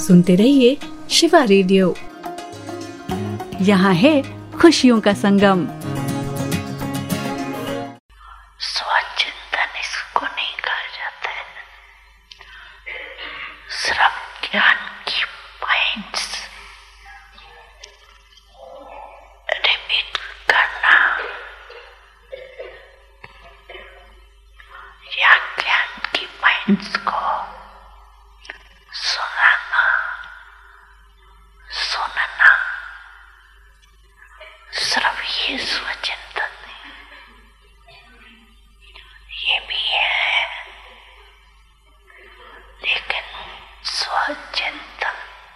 सुनते रहिए शिवा रेडियो। यहाँ है खुशियों का संगम। स्वचिंतन इसको नहीं कहा जाता है, सिर्फ ज्ञान की पॉइंट्स रिपीट करना या ज्ञान की पॉइंट्स को सुनना सिर्फ ये स्वचिंतन नहीं, ये भी है, लेकिन स्वचिंतन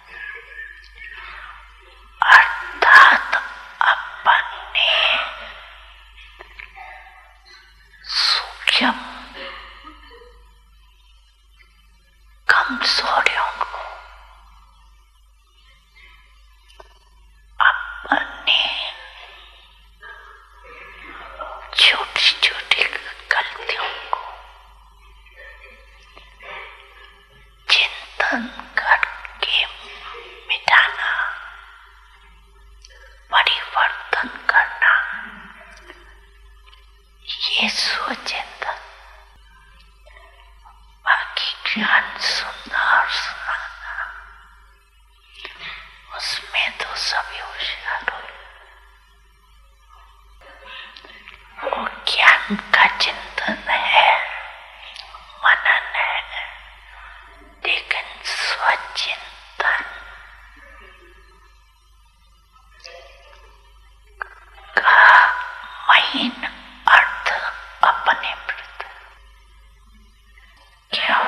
अर्थात अपने सूक्ष्म कमजोरियों को, अपने छोटी छोटी गलतियों को चिंतन करके मिटाना, परिवर्तन करना, ये स्वचिंतन। बाकी ज्ञान सुनना और सुनाना, उसमें तो सभी होशियार हो। वो ज्ञान का चिंतन है, मनन है, लेकिन स्वचिंतन का महीन अर्थ अपने प्रति। क्यों?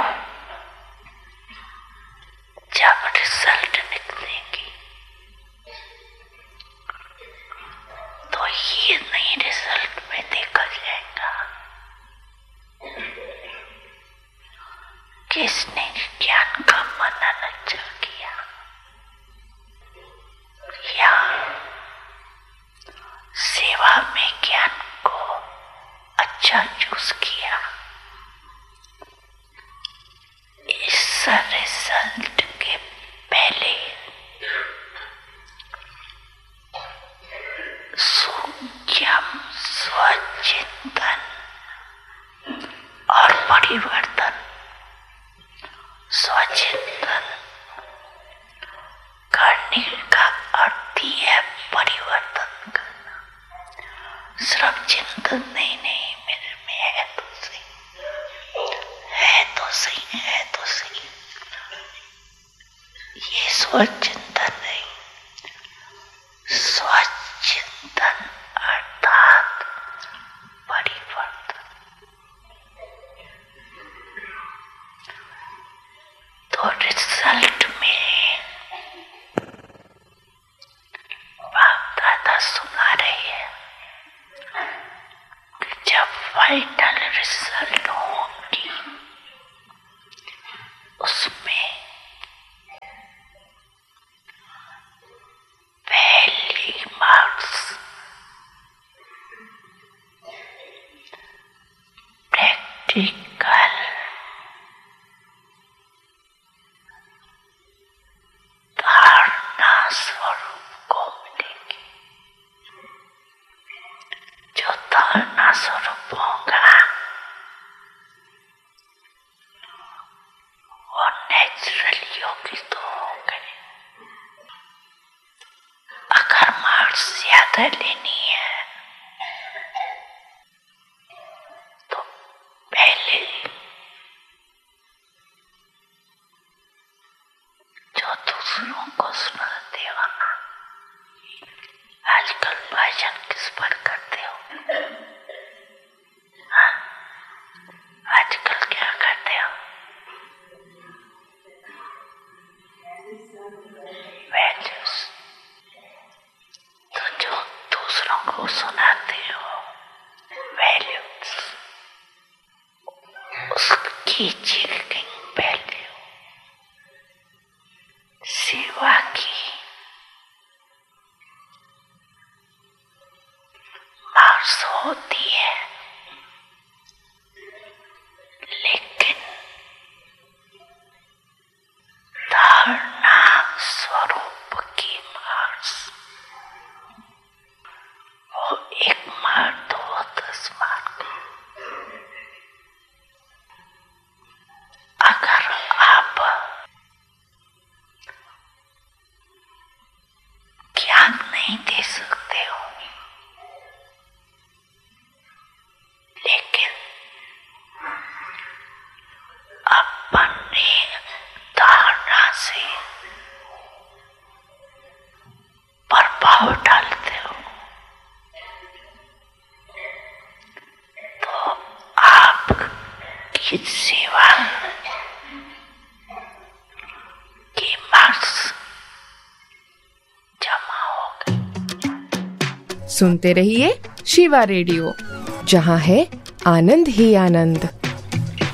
जब रिजल्ट निकलेगी तो ये नई रिजल्ट में देखा जाएगा किसने ज्ञान का मनन अच्छा किया या सेवा में ज्ञान को अच्छा यूज किया। इस रिजल्ट के पहले सूक्ष्म स्वचिंतन और परिवर्तन। स्वचिंतन करने का अर्थ ही है परिवर्तन करना, सिर्फ चिंतन नहीं, मेरे में है तो सही, है तो सही, है तो सही, ये स्वचिंतन नहीं। स्वचिंतन अर्थात परिवर्तन। तो रिजल्ट में बाप दादा सुना रहे हैं कि जब फाइनल रिजल्ट होंगी उसमें पहली मार्क्स प्रैक्टिकल धारणा स्वरूप को मिलेगी। जो धारणा स्वरूप होगा वो नेचुरल योगी तो होंगे। अगर मार्क्स ज्यादा लेनी है तो पहले जो दूसरों को सुनाते हो ना, आजकल भाषण किस पर करते हो? हाँ? आजकल क्या करते हो? वैल्यूज। तो जो दूसरों को सुनाते हो वैल्यूज, उसकी चीकिंग वैल्यू सेवा की मार्क्स होती है, लेकिन धारणा अपनी धारणा से प्रभाव डालते हो तो आपकी सेवा की मार्क्स जमा हो गई। सुनते रहिए शिवा रेडियो, जहां है आनंद ही आनंद।